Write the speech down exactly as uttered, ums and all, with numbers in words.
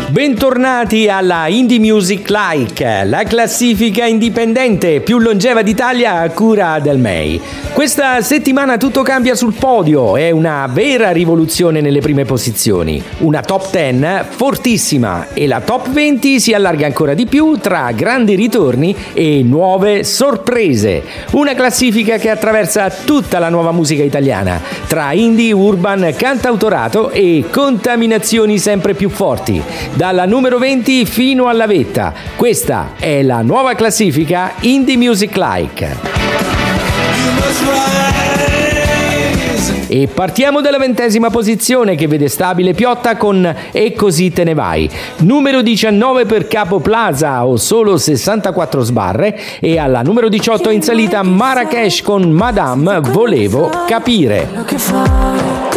Bentornati alla Indie Music Like, la classifica indipendente più longeva d'Italia a cura del M E I. Questa settimana tutto cambia sul podio, è una vera rivoluzione nelle prime posizioni. Una top dieci fortissima e la top venti si allarga ancora di più tra grandi ritorni e nuove sorprese. Una classifica che attraversa tutta la nuova musica italiana, tra indie, urban, cantautorato e contaminazioni sempre più forti. Dalla numero venti fino alla vetta. Questa è la nuova classifica Indie Music Like. E partiamo dalla ventesima posizione che vede stabile Piotta con E così te ne vai. Numero diciannove per Capo Plaza o solo sessantaquattro sbarre. E alla numero diciotto in salita Marrakesh con Madame Volevo capire.